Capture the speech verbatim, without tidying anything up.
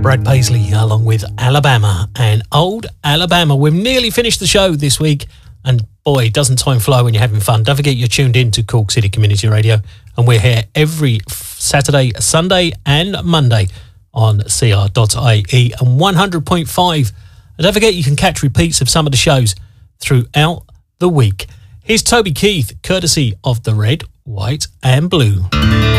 Brad Paisley along with Alabama and Old Alabama. We've nearly finished the show this week, and boy, doesn't time fly when you're having fun. Don't forget you're tuned in to Cork City Community Radio, and we're here every Saturday, Sunday and Monday on C R dot I E and one hundred point five. And don't forget you can catch repeats of some of the shows throughout the week. Here's Toby Keith, courtesy of the Red, White and Blue.